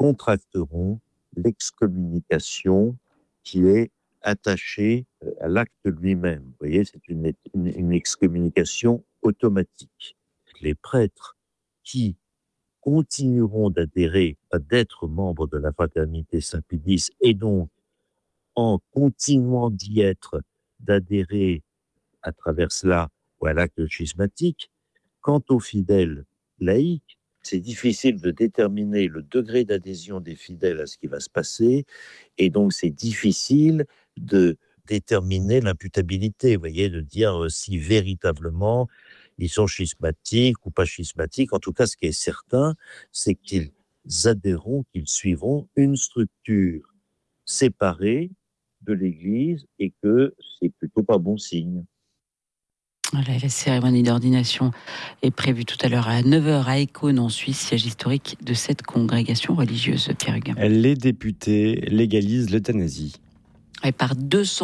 contracteront l'excommunication qui est attachée à l'acte lui-même. Vous voyez, c'est une excommunication automatique. Les prêtres qui continueront d'être membres de la fraternité Saint-Pédis et donc, en continuant d'y être, d'adhérer à travers cela ou à l'acte schismatique. Quant aux fidèles laïcs, c'est difficile de déterminer le degré d'adhésion des fidèles à ce qui va se passer, et donc c'est difficile de déterminer l'imputabilité, vous voyez, de dire si véritablement ils sont schismatiques ou pas schismatiques. En tout cas, ce qui est certain, c'est qu'ils adhéreront, qu'ils suivront une structure séparée de l'Église et que c'est plutôt pas bon signe. Voilà, la cérémonie d'ordination est prévue tout à l'heure à 9h à Écône en Suisse, siège historique de cette congrégation religieuse, Pierre Huguin. Les députés légalisent l'euthanasie. Et par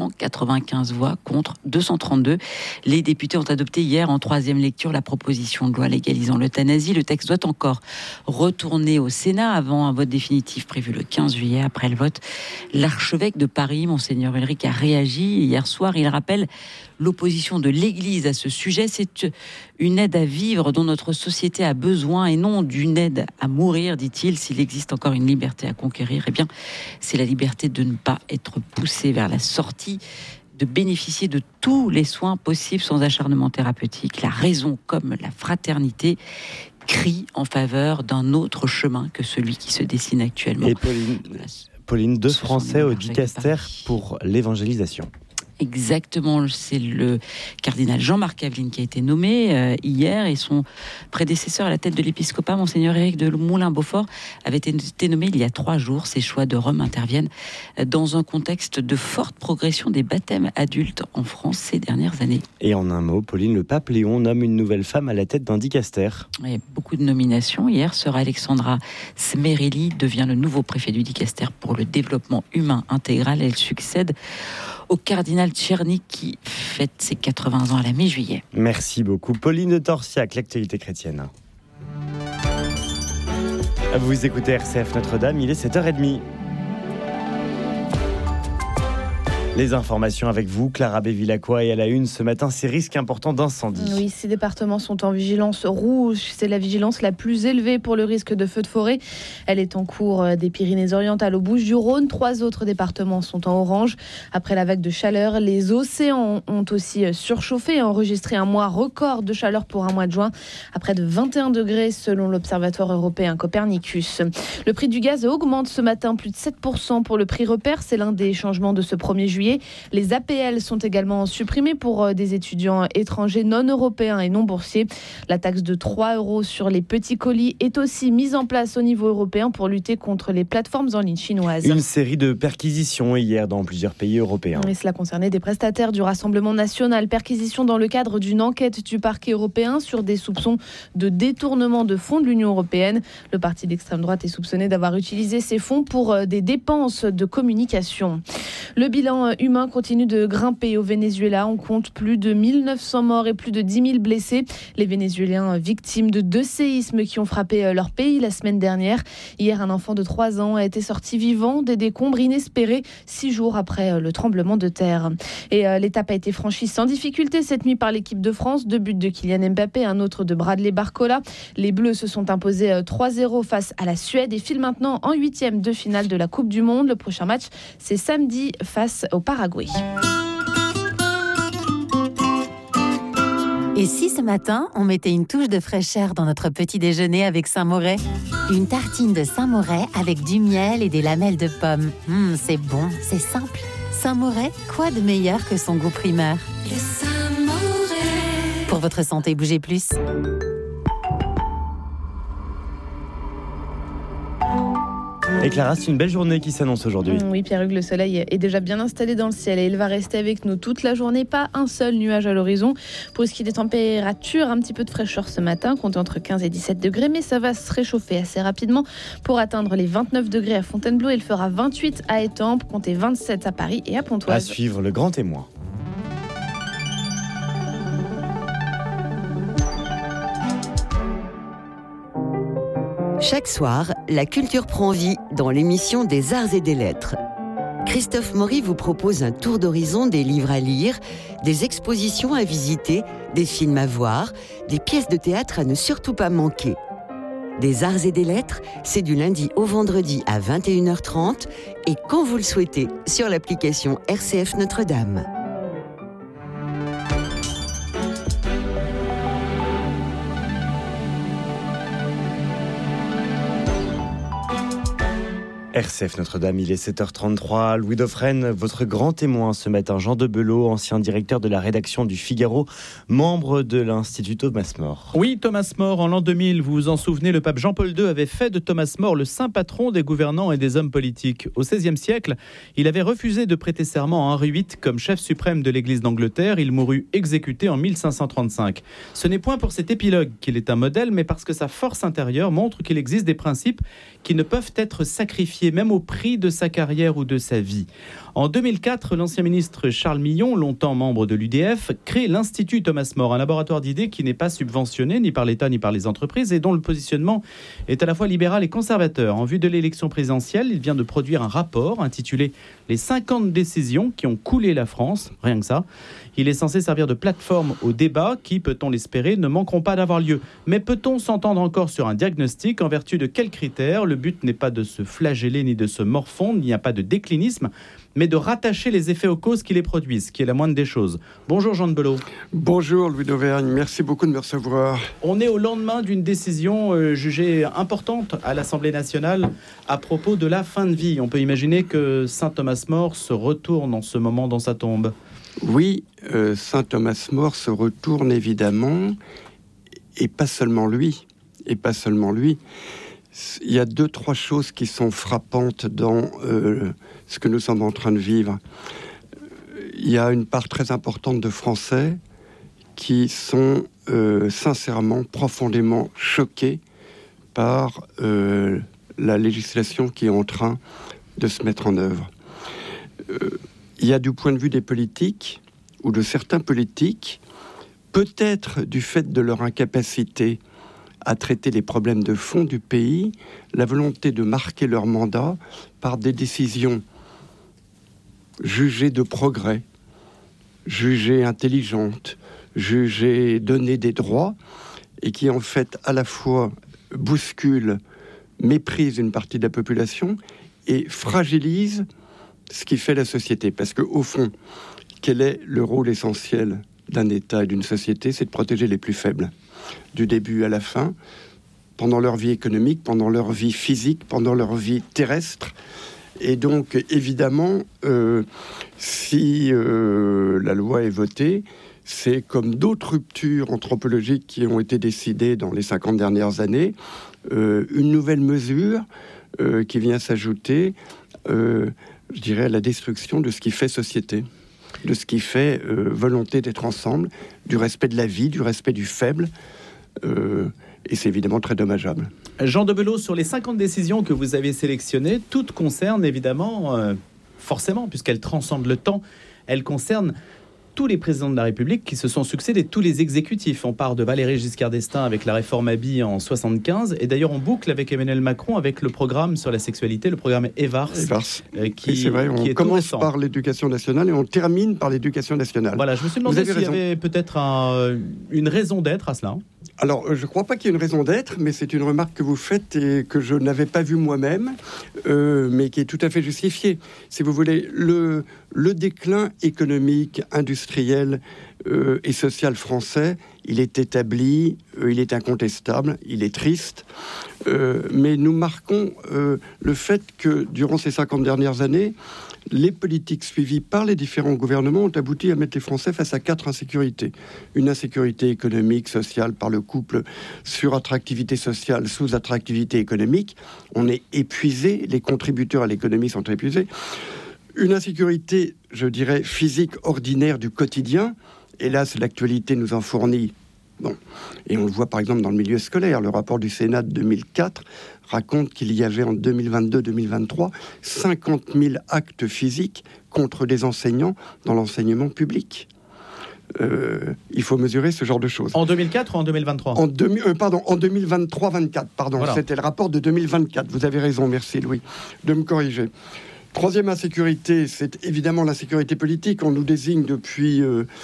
295 voix contre 232. Les députés ont adopté hier en troisième lecture la proposition de loi légalisant l'euthanasie. Le texte doit encore retourner au Sénat avant un vote définitif prévu le 15 juillet. Après le vote, l'archevêque de Paris, Monseigneur Ulrich, a réagi hier soir. Il rappelle l'opposition de l'Église à ce sujet. C'est une aide à vivre dont notre société a besoin et non d'une aide à mourir, dit-il. S'il existe encore une liberté à conquérir, eh bien, c'est la liberté de ne pas être poussé vers la sortie, de bénéficier de tous les soins possibles sans acharnement thérapeutique. La raison comme la fraternité crient en faveur d'un autre chemin que celui qui se dessine actuellement. Et Pauline, 2 Français au dicaster pour l'évangélisation. Exactement, c'est le cardinal Jean-Marc Aveline qui a été nommé hier, et son prédécesseur à la tête de l'épiscopat, Monseigneur Éric de Moulin-Beaufort, avait été nommé il y a 3 jours. Ces choix de Rome interviennent dans un contexte de forte progression des baptêmes adultes en France ces dernières années. Et en un mot, Pauline, le pape Léon nomme une nouvelle femme à la tête d'un dicaster. Il y a beaucoup de nominations. Hier, sœur Alexandra Smerili devient le nouveau préfet du dicaster pour le développement humain intégral. Elle succède au cardinal Tcherny qui fête ses 80 ans à la mi-juillet. Merci beaucoup. Pauline de Torsiac, l'actualité chrétienne. Vous écoutez RCF Notre-Dame, il est 7h30. Les informations avec vous, Clara Bévilacqua, et à la une ce matin, ces risques importants d'incendie. Oui, ces départements sont en vigilance rouge. C'est la vigilance la plus élevée pour le risque de feu de forêt. Elle est en cours des Pyrénées-Orientales aux Bouches-du-Rhône. 3 autres départements sont en orange. Après la vague de chaleur, les océans ont aussi surchauffé et enregistré un mois record de chaleur pour un mois de juin, à près de 21 degrés selon l'Observatoire européen Copernicus. Le prix du gaz augmente ce matin, plus de 7% pour le prix repère. C'est l'un des changements de ce 1er juillet. Les APL sont également supprimés pour des étudiants étrangers non européens et non boursiers. La taxe de 3 € sur les petits colis est aussi mise en place au niveau européen pour lutter contre les plateformes en ligne chinoises. Une série de perquisitions hier dans plusieurs pays européens. Et cela concernait des prestataires du Rassemblement national. Perquisition dans le cadre d'une enquête du parquet européen sur des soupçons de détournement de fonds de l'Union européenne. Le parti d'extrême droite est soupçonné d'avoir utilisé ces fonds pour des dépenses de communication. Le bilan humain continue de grimper au Venezuela. On compte plus de 1900 morts et plus de 10 000 blessés. Les Vénézuéliens victimes de 2 séismes qui ont frappé leur pays la semaine dernière. Hier, un enfant de 3 ans a été sorti vivant des décombres inespérés 6 jours après le tremblement de terre. Et l'étape a été franchie sans difficulté cette nuit par l'équipe de France. 2 buts de Kylian Mbappé, un autre de Bradley Barcola. Les Bleus se sont imposés 3-0 face à la Suède et filent maintenant en 8e de finale de la Coupe du Monde. Le prochain match, c'est samedi face au Paraguay. Et si ce matin, on mettait une touche de fraîcheur dans notre petit déjeuner avec Saint-Moret ? Une tartine de Saint-Moret avec du miel et des lamelles de pommes. C'est bon, c'est simple. Saint-Moret, quoi de meilleur que son goût primaire ? Le Saint-Moret. Pour votre santé, bougez plus. Et Clara, c'est une belle journée qui s'annonce aujourd'hui. Oui, Pierre-Hugues, le soleil est déjà bien installé dans le ciel et il va rester avec nous toute la journée. Pas un seul nuage à l'horizon. Pour ce qui est des températures, un petit peu de fraîcheur ce matin, comptez entre 15 et 17 degrés, mais ça va se réchauffer assez rapidement pour atteindre les 29 degrés à Fontainebleau. Il fera 28 à Étampes, comptez 27 à Paris et à Pontoise. À suivre le grand témoin. Chaque soir, la culture prend vie dans l'émission des Arts et des Lettres. Christophe Maury vous propose un tour d'horizon des livres à lire, des expositions à visiter, des films à voir, des pièces de théâtre à ne surtout pas manquer. Des Arts et des Lettres, c'est du lundi au vendredi à 21h30 et quand vous le souhaitez sur l'application RCF Notre-Dame. RCF Notre-Dame, il est 7h33. Louis Dauphren, votre grand témoin ce matin, Jean de Belot, ancien directeur de la rédaction du Figaro, membre de l'Institut Thomas More. Oui, Thomas More, en l'an 2000, vous vous en souvenez, le pape Jean-Paul II avait fait de Thomas More le saint patron des gouvernants et des hommes politiques. Au XVIe siècle, il avait refusé de prêter serment à Henri VIII comme chef suprême de l'Église d'Angleterre. Il mourut exécuté en 1535. Ce n'est point pour cet épilogue qu'il est un modèle, mais parce que sa force intérieure montre qu'il existe des principes qui ne peuvent être sacrifiés, même au prix de sa carrière ou de sa vie. En 2004, l'ancien ministre Charles Millon, longtemps membre de l'UDF, crée l'Institut Thomas More, un laboratoire d'idées qui n'est pas subventionné ni par l'État ni par les entreprises et dont le positionnement est à la fois libéral et conservateur. En vue de l'élection présidentielle, il vient de produire un rapport intitulé « Les 50 décisions qui ont coulé la France », rien que ça. Il est censé servir de plateforme au débat qui, peut-on l'espérer, ne manqueront pas d'avoir lieu. Mais peut-on s'entendre encore sur un diagnostic? En vertu de quels critères? Le but n'est pas de se flageller ni de se morfondre, il n'y a pas de déclinisme, mais de rattacher les effets aux causes qui les produisent, ce qui est la moindre des choses. Bonjour Jean de Belot. Bonjour Louis d'Auvergne, merci beaucoup de me recevoir. On est au lendemain d'une décision jugée importante à l'Assemblée nationale à propos de la fin de vie. On peut imaginer que Saint Thomas More se retourne en ce moment dans sa tombe. Oui, Saint Thomas More se retourne évidemment, et pas seulement lui. Il y a 2-3 choses qui sont frappantes dans ce que nous sommes en train de vivre. Il y a une part très importante de Français qui sont sincèrement, profondément choqués par la législation qui est en train de se mettre en œuvre. Il y a du point de vue des politiques, ou de certains politiques, peut-être du fait de leur incapacité à traiter les problèmes de fond du pays, la volonté de marquer leur mandat par des décisions jugées de progrès, jugées intelligentes, jugées donner des droits, et qui en fait à la fois bousculent, méprisent une partie de la population et fragilisent ce qui fait la société. Parce qu'au fond, quel est le rôle essentiel d'un État et d'une société? C'est de protéger les plus faibles, du début à la fin, pendant leur vie économique, pendant leur vie physique, pendant leur vie terrestre. Et donc, évidemment, si la loi est votée, c'est comme d'autres ruptures anthropologiques qui ont été décidées dans les 50 dernières années, une nouvelle mesure qui vient s'ajouter, je dirais, à la destruction de ce qui fait société, de ce qui fait volonté d'être ensemble, du respect de la vie, du respect du faible, et c'est évidemment très dommageable. Jean de Belot, sur les 50 décisions que vous avez sélectionnées, toutes concernent évidemment, forcément, puisqu'elles transcendent le temps, elles concernent tous les présidents de la République qui se sont succédés, tous les exécutifs. On part de Valéry Giscard d'Estaing avec la réforme Habit en 75, et d'ailleurs on boucle avec Emmanuel Macron avec le programme sur la sexualité, le programme EVARS. Qui, c'est vrai, on commence par l'éducation nationale et on termine par l'éducation nationale. Voilà, je me suis demandé s'il y avait peut-être une raison d'être à cela. Alors, je ne crois pas qu'il y ait une raison d'être, mais c'est une remarque que vous faites et que je n'avais pas vue moi-même, mais qui est tout à fait justifiée. Si vous voulez, le déclin économique, industriel et social français, il est établi, il est incontestable, il est triste, mais nous marquons le fait que durant ces 50 dernières années, les politiques suivies par les différents gouvernements ont abouti à mettre les Français face à 4 insécurités. Une insécurité économique, sociale, par le couple sur-attractivité sociale, sous-attractivité économique. On est épuisé, les contributeurs à l'économie sont épuisés. Une insécurité, je dirais, physique ordinaire du quotidien. Hélas, l'actualité nous en fournit. Bon. Et on le voit par exemple dans le milieu scolaire. Le rapport du Sénat de 2004 raconte qu'il y avait en 2022-2023 50 000 actes physiques contre des enseignants dans l'enseignement public. il faut mesurer ce genre de choses. En 2004 ou en 2023 ? En 2023-24, pardon. Voilà. C'était le rapport de 2024. Vous avez raison, merci Louis, de me corriger. Troisième insécurité, c'est évidemment l'insécurité politique. On nous désigne depuis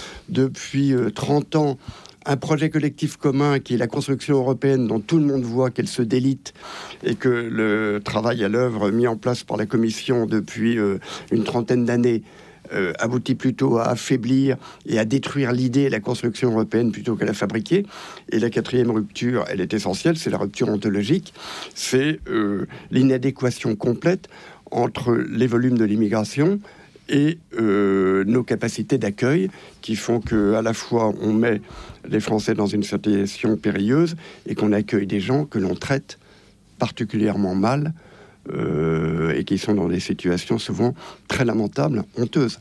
30 ans un projet collectif commun qui est la construction européenne dont tout le monde voit qu'elle se délite et que le travail à l'œuvre mis en place par la Commission depuis une trentaine d'années aboutit plutôt à affaiblir et à détruire l'idée et la construction européenne plutôt qu'à la fabriquer. Et la quatrième rupture, elle est essentielle, c'est la rupture ontologique, c'est l'inadéquation complète entre les volumes de l'immigration et nos capacités d'accueil qui font qu'à la fois on met les Français dans une situation périlleuse et qu'on accueille des gens que l'on traite particulièrement mal et qui sont dans des situations souvent très lamentables, honteuses.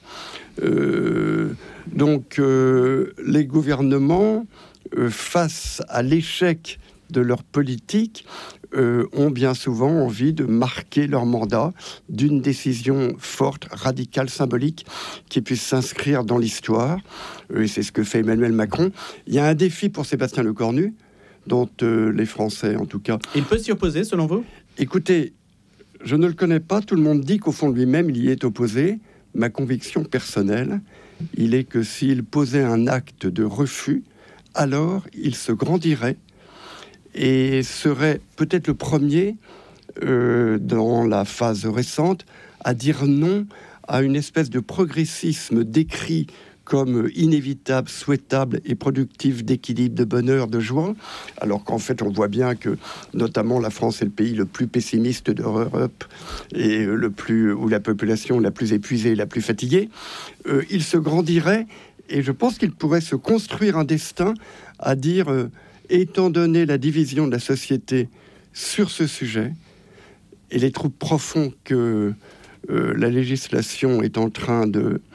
Donc les gouvernements, face à l'échec de leur politique, ont bien souvent envie de marquer leur mandat d'une décision forte, radicale, symbolique, qui puisse s'inscrire dans l'histoire. Et c'est ce que fait Emmanuel Macron. Il y a un défi pour Sébastien Lecornu, dont les Français, en tout cas... Il peut s'y opposer, selon vous ? Écoutez, je ne le connais pas. Tout le monde dit qu'au fond de lui-même, il y est opposé. Ma conviction personnelle, il est que s'il posait un acte de refus, alors il se grandirait et serait peut-être le premier, dans la phase récente, à dire non à une espèce de progressisme décrit comme inévitable, souhaitable et productif d'équilibre, de bonheur, de joie, alors qu'en fait on voit bien que notamment la France est le pays le plus pessimiste de l'Europe et où la population la plus épuisée, la plus fatiguée. Il se grandirait et je pense qu'il pourrait se construire un destin à dire étant donné la division de la société sur ce sujet et les troubles profonds que la législation est en train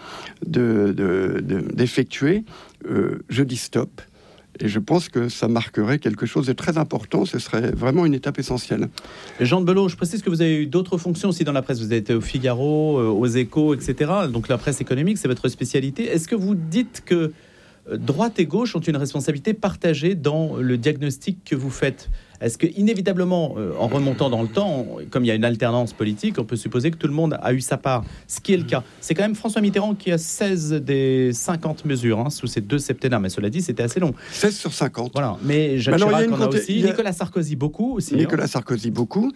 d'effectuer, je dis stop. Et je pense que ça marquerait quelque chose de très important. Ce serait vraiment une étape essentielle. Jean de Belot, je précise que vous avez eu d'autres fonctions aussi dans la presse. Vous avez été au Figaro, aux Échos, etc. Donc la presse économique, c'est votre spécialité. Est-ce que vous dites que droite et gauche ont une responsabilité partagée dans le diagnostic que vous faites ? Est-ce que, inévitablement, en remontant dans le temps, comme il y a une alternance politique, on peut supposer que tout le monde a eu sa part, ce qui est le cas. C'est quand même François Mitterrand qui a 16 des 50 mesures sous ces 2 septennats, mais cela dit, c'était assez long. 16 sur 50. Voilà, mais Jacques Chirac en a aussi, Nicolas Sarkozy beaucoup aussi. Nicolas Sarkozy beaucoup.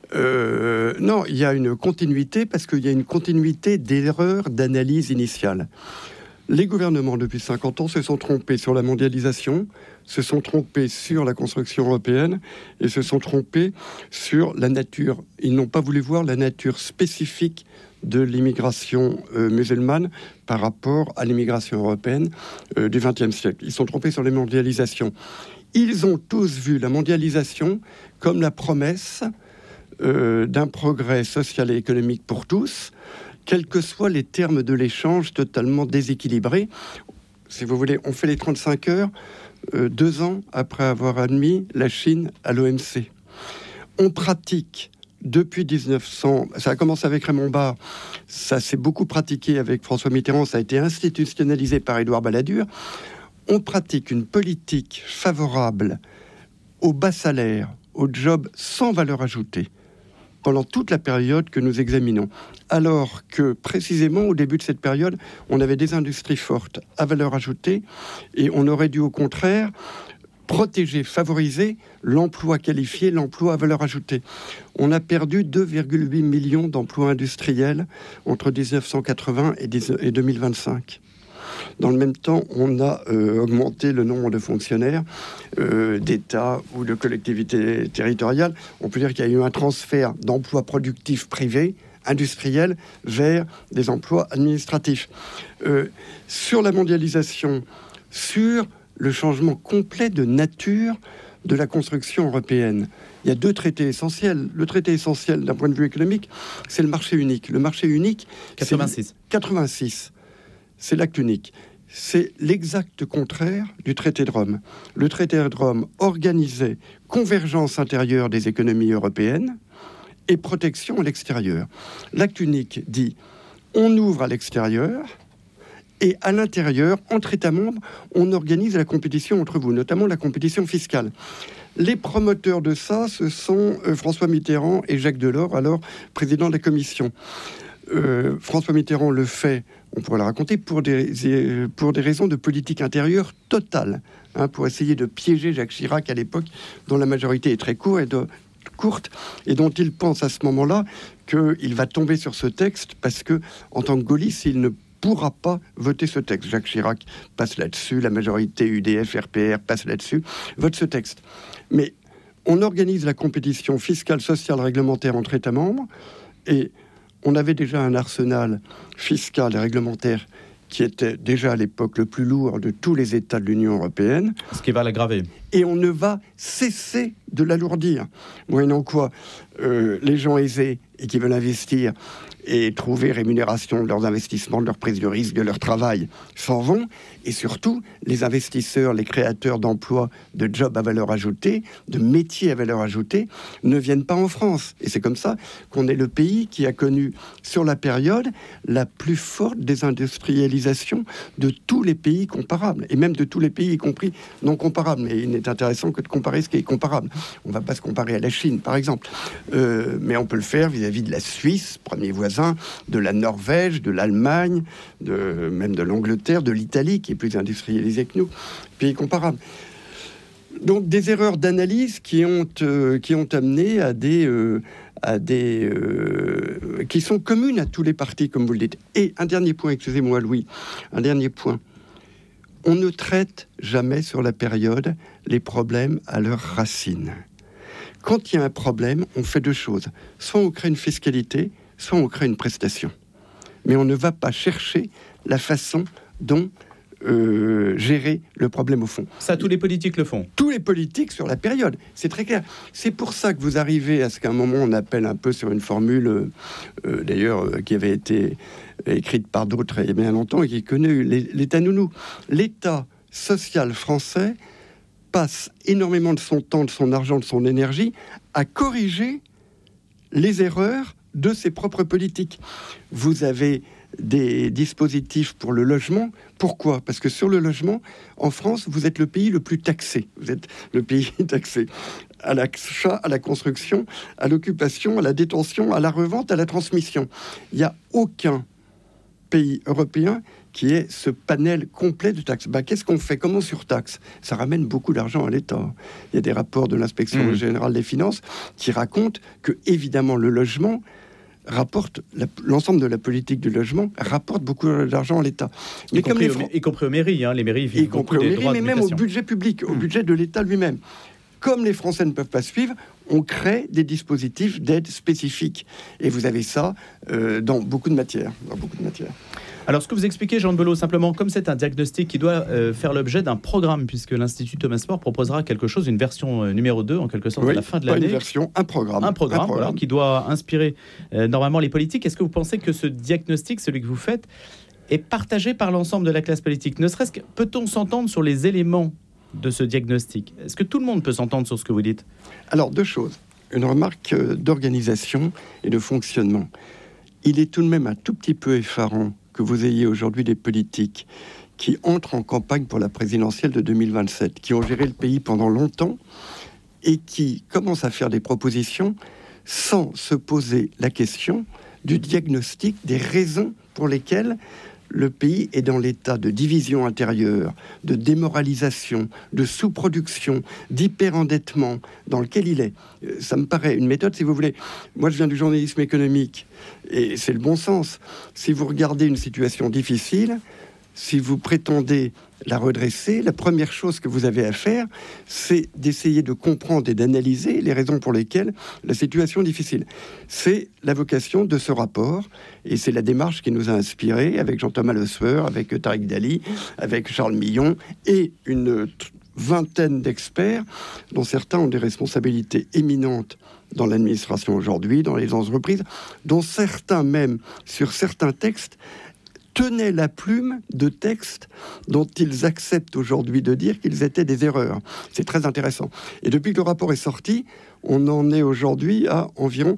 Non, il y a une continuité, parce qu'il y a une continuité d'erreurs d'analyse initiale. Les gouvernements, depuis 50 ans, se sont trompés sur la mondialisation, se sont trompés sur la construction européenne et se sont trompés sur la nature. Ils n'ont pas voulu voir la nature spécifique de l'immigration musulmane par rapport à l'immigration européenne du XXe siècle. Ils se sont trompés sur la mondialisation. Ils ont tous vu la mondialisation comme la promesse d'un progrès social et économique pour tous, quels que soient les termes de l'échange totalement déséquilibrés. Si vous voulez, on fait les 35 heures 2 ans après avoir admis la Chine à l'OMC. On pratique depuis 1900, ça a commencé avec Raymond Barre, ça s'est beaucoup pratiqué avec François Mitterrand, ça a été institutionnalisé par Édouard Balladur. On pratique une politique favorable aux bas salaires, aux jobs sans valeur ajoutée, pendant toute la période que nous examinons. Alors que, précisément, au début de cette période, on avait des industries fortes à valeur ajoutée et on aurait dû, au contraire, protéger, favoriser l'emploi qualifié, l'emploi à valeur ajoutée. On a perdu 2,8 millions d'emplois industriels entre 1980 et 2025. Dans le même temps, on a augmenté le nombre de fonctionnaires d'État ou de collectivités territoriales. On peut dire qu'il y a eu un transfert d'emplois productifs privés, industriels, vers des emplois administratifs. Sur la mondialisation, sur le changement complet de nature de la construction européenne, il y a 2 traités essentiels. Le traité essentiel d'un point de vue économique, c'est le marché unique. Le marché unique, 86. C'est l'acte unique. C'est l'exact contraire du traité de Rome. Le traité de Rome organisait convergence intérieure des économies européennes et protection à l'extérieur. L'acte unique dit on ouvre à l'extérieur Et à l'intérieur, entre États membres, on organise la compétition entre vous, notamment la compétition fiscale. Les promoteurs de ça, ce sont François Mitterrand et Jacques Delors, alors président de la Commission. François Mitterrand le fait, on pourrait le raconter, pour des raisons de politique intérieure totale, pour essayer de piéger Jacques Chirac à l'époque, dont la majorité est très courte, et dont il pense à ce moment-là qu'il va tomber sur ce texte, parce que en tant que gaulliste, il ne pourra pas voter ce texte. Jacques Chirac passe là-dessus, la majorité UDF, RPR passe là-dessus, vote ce texte. Mais on organise la compétition fiscale, sociale, réglementaire entre États membres, et on avait déjà un arsenal fiscal et réglementaire qui était déjà à l'époque le plus lourd de tous les États de l'Union européenne. Ce qui va l'aggraver. Et on ne va cesser de l'alourdir. Moyennant quoi, les gens aisés et qui veulent investir et trouver rémunération de leurs investissements, de leur prise de risque, de leur travail, s'en vont. Et surtout, les investisseurs, les créateurs d'emplois, de jobs à valeur ajoutée, de métiers à valeur ajoutée, ne viennent pas en France. Et c'est comme ça qu'on est le pays qui a connu, sur la période, la plus forte désindustrialisation de tous les pays comparables. Et même de tous les pays, y compris non comparables. Mais il n'est intéressant que de comparer ce qui est comparable. On ne va pas se comparer à la Chine, par exemple. Mais on peut le faire vis-à-vis de la Suisse, premier voisin, de la Norvège, de l'Allemagne, même de l'Angleterre, de l'Italie, qui est plus industrialisée que nous, pays comparables. Donc des erreurs d'analyse qui ont amené à des qui sont communes à tous les partis, comme vous le dites. Et un dernier point, excusez-moi Louis, un dernier point. On ne traite jamais sur la période les problèmes à leurs racines. Quand il y a un problème, on fait deux choses. Soit on crée une fiscalité, soit on crée une prestation. Mais on ne va pas chercher la façon dont gérer le problème au fond. Ça, tous les politiques le font. Tous les politiques sur la période, c'est très clair. C'est pour ça que vous arrivez à ce qu'à un moment on appelle un peu sur une formule, d'ailleurs, qui avait été écrite par d'autres il y a bien longtemps et qui est connue, l'État nounou. L'État social français passe énormément de son temps, de son argent, de son énergie à corriger les erreurs de ses propres politiques. Vous avez des dispositifs pour le logement. Pourquoi ? Parce que sur le logement, en France, vous êtes le pays le plus taxé. Vous êtes le pays taxé à l'achat, à la construction, à l'occupation, à la détention, à la revente, à la transmission. Il n'y a aucun pays européen qui ait ce panel complet de taxes. Qu'est-ce qu'on fait ? Comment on surtaxe ? Ça ramène beaucoup d'argent à l'État. Il y a des rapports de l'inspection générale des finances qui racontent que, évidemment, le logement rapporte, l'ensemble de la politique du logement rapporte beaucoup d'argent à l'État. Mais y compris aux mairies, les mairies vivent beaucoup des droits de mais même au budget public, au budget de l'État lui-même. Comme les Français ne peuvent pas suivre, on crée des dispositifs d'aide spécifiques. Et vous avez ça dans beaucoup de matières. Alors, ce que vous expliquez, Jean de Belot, simplement, comme c'est un diagnostic qui doit faire l'objet d'un programme, puisque l'Institut Thomas More proposera quelque chose, une version numéro 2, en quelque sorte, à la fin de l'année. Pas une version, un programme. Un programme. Voilà, qui doit inspirer normalement les politiques. Est-ce que vous pensez que ce diagnostic, celui que vous faites, est partagé par l'ensemble de la classe politique ? Ne serait-ce que, peut-on s'entendre sur les éléments de ce diagnostic ? Est-ce que tout le monde peut s'entendre sur ce que vous dites ? Alors, deux choses. Une remarque d'organisation et de fonctionnement. Il est tout de même un tout petit peu effarant que vous ayez aujourd'hui des politiques qui entrent en campagne pour la présidentielle de 2027, qui ont géré le pays pendant longtemps et qui commencent à faire des propositions sans se poser la question du diagnostic, des raisons pour lesquelles le pays est dans l'état de division intérieure, de démoralisation, de sous-production, d'hyper-endettement dans lequel il est. Ça me paraît une méthode, si vous voulez. Moi, je viens du journalisme économique, et c'est le bon sens. Si vous regardez une situation difficile, si vous prétendez la redresser, la première chose que vous avez à faire, c'est d'essayer de comprendre et d'analyser les raisons pour lesquelles la situation est difficile. C'est la vocation de ce rapport, et c'est la démarche qui nous a inspirés avec Jean-Thomas Le Sueur, avec Tariq Dali, avec Charles Millon, et une vingtaine d'experts, dont certains ont des responsabilités éminentes dans l'administration aujourd'hui, dans les entreprises, dont certains même, sur certains textes, tenaient la plume de textes dont ils acceptent aujourd'hui de dire qu'ils étaient des erreurs. C'est très intéressant. Et depuis que le rapport est sorti, on en est aujourd'hui à environ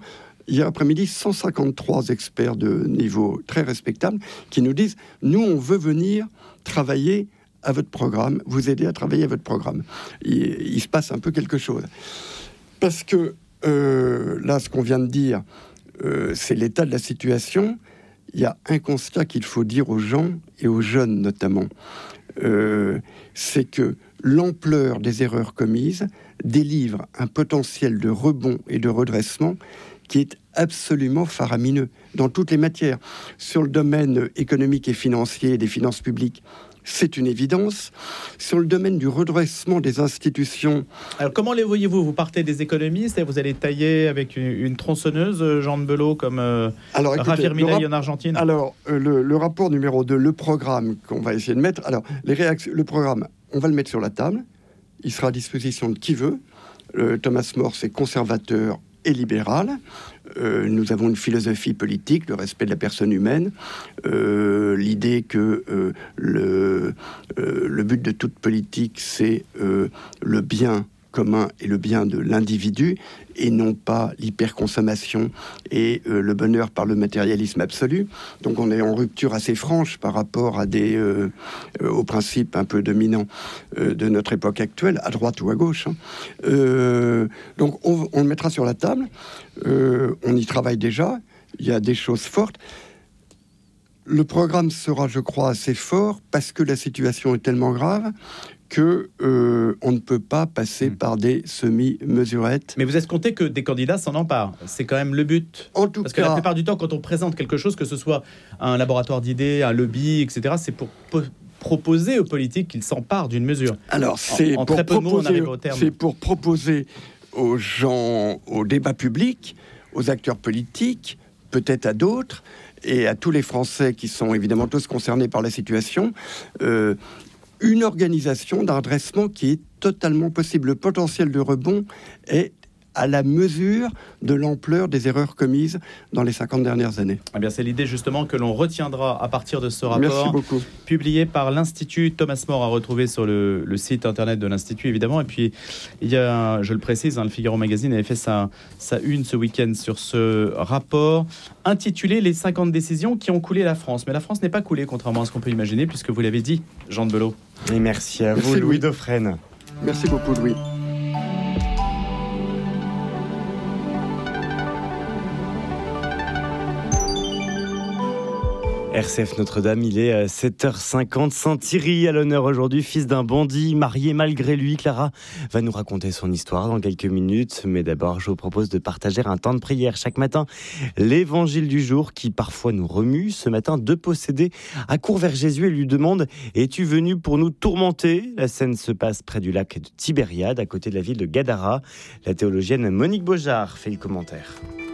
hier après-midi 153 experts de niveau très respectable qui nous disent « Nous, on veut venir travailler à votre programme, vous aider à travailler à votre programme. » Il se passe un peu quelque chose. Parce que là, ce qu'on vient de dire, c'est l'état de la situation. Il y a un constat qu'il faut dire aux gens et aux jeunes notamment. C'est que l'ampleur des erreurs commises délivre un potentiel de rebond et de redressement qui est absolument faramineux dans toutes les matières. Sur le domaine économique et financier des finances publiques, c'est une évidence. Sur le domaine du redressement des institutions... Alors, comment les voyez-vous ? Vous partez des économistes et vous allez tailler avec une tronçonneuse, Jean de Belot, comme Javier Milei en Argentine ? Alors, le rapport numéro 2, le programme qu'on va essayer de mettre... Alors, le programme, on va le mettre sur la table. Il sera à disposition de qui veut. Thomas More, c'est conservateur et libéral. Nous avons une philosophie politique, le respect de la personne humaine, l'idée que le but de toute politique, c'est le bien commun et le bien de l'individu, et non pas l'hyperconsommation et le bonheur par le matérialisme absolu. Donc on est en rupture assez franche par rapport à aux principes un peu dominants de notre époque actuelle, à droite ou à gauche. Donc on le mettra sur la table. On y travaille déjà. Il y a des choses fortes. Le programme sera, je crois, assez fort parce que la situation est tellement grave que on ne peut pas passer par des semi-mesurettes. Mais vous escomptez que des candidats s'en emparent. C'est quand même le but. En tout Parce cas, que la plupart du temps, quand on présente quelque chose, que ce soit un laboratoire d'idées, un lobby, etc., c'est pour proposer aux politiques qu'ils s'emparent d'une mesure. Alors, c'est pour proposer aux gens, au débat public, aux acteurs politiques, peut-être à d'autres, et à tous les Français qui sont évidemment tous concernés par la situation, une organisation d'un redressement qui est totalement possible. Le potentiel de rebond est à la mesure de l'ampleur des erreurs commises dans les 50 dernières années. Eh bien, c'est l'idée justement que l'on retiendra à partir de ce rapport publié par l'Institut Thomas More, à retrouver sur le site internet de l'Institut évidemment. Et puis il y a, je le précise, le Figaro Magazine avait fait sa une ce week-end sur ce rapport intitulé « Les 50 décisions qui ont coulé la France ». Mais la France n'est pas coulée, contrairement à ce qu'on peut imaginer, puisque vous l'avez dit, Jean de Belot. Et merci à vous, Louis Dauphren. Merci beaucoup, Louis. RCF Notre-Dame, il est 7h50. Saint-Thierry à l'honneur aujourd'hui, fils d'un bandit, marié malgré lui. Clara va nous raconter son histoire dans quelques minutes. Mais d'abord, je vous propose de partager un temps de prière chaque matin. L'évangile du jour qui parfois nous remue. Ce matin, 2 possédés accourent vers Jésus et lui demandent « Es-tu venu pour nous tourmenter ?» La scène se passe près du lac de Tibériade, à côté de la ville de Gadara. La théologienne Monique Beaujard fait le commentaire.